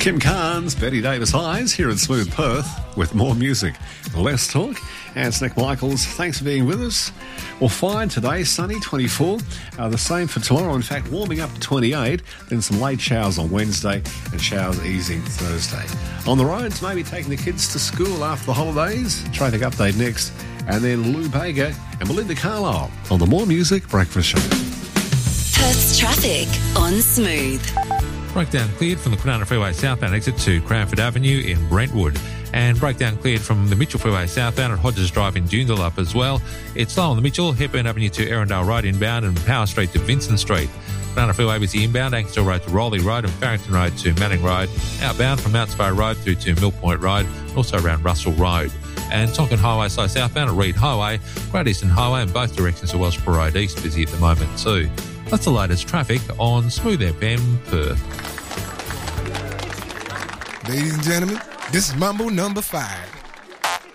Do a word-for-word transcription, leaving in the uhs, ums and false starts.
Kim Carnes, Betty Davis Eyes here in Smooth Perth with more music, less talk. And it's Nick Michaels. Thanks for being with us. Well, fine today, sunny, twenty-four. Uh, the same for tomorrow. In fact, warming up to twenty-eight. Then some late showers on Wednesday and showers easing Thursday. On the roads, maybe taking the kids to school after the holidays. Traffic update next. And then Lou Bega and Belinda Carlisle on the More Music Breakfast Show. Perth's traffic on Smooth. Breakdown cleared from the Kwinana Freeway southbound exit to Cranford Avenue in Brentwood. And breakdown cleared from the Mitchell Freeway southbound at Hodges Drive in Joondalup as well. It's slow on the Mitchell, Hepburn Avenue to Erindale Road inbound and Power Street to Vincent Street. Kwinana Freeway busy inbound, Ankersdale Road to Rowley Road and Farrington Road to Manning Road. Outbound from Mount Sparrow Road through to Mill Point Road, also around Russell Road. And Tonkin Highway slow southbound at Reed Highway, Great Eastern Highway in both directions to Wellsborough Road East busy at the moment too. That's the latest traffic on Smooth F M Perth. Ladies and gentlemen, this is Mambo number five.